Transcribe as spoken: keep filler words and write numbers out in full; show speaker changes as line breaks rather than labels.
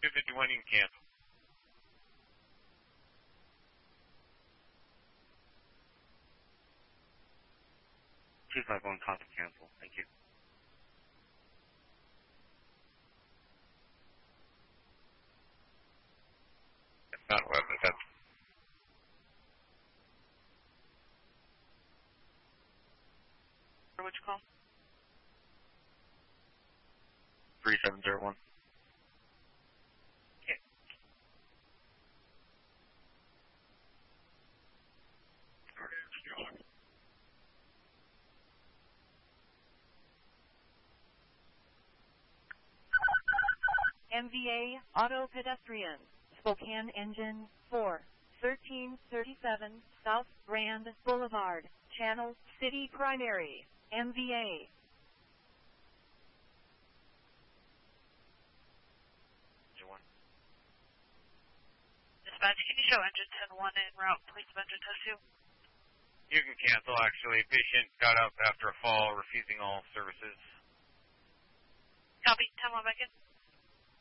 two fifty-one, you can cancel. two five one, copy, cancel. Thank you. It's not web, but that's...
For which call?
three seven zero one.
Okay. M V A Auto Pedestrian, Spokane Engine four, thirteen thirty-seven South Grand Boulevard, Channel City Primary, M V A. Dispatch, can you show engine ten one en route, please, of engine test two?
You can cancel, actually. Patient got up after a fall, refusing all services.
Copy, ten one back in.